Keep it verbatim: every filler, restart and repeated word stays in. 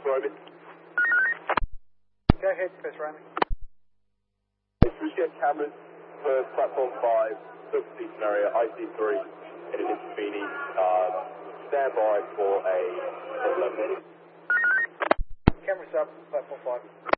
Roman. Go ahead, Chris Roman. We get cameras for platform five, substation area, I C three, in an intervening. Uh, stand by for a eleven. Cameras up, platform five.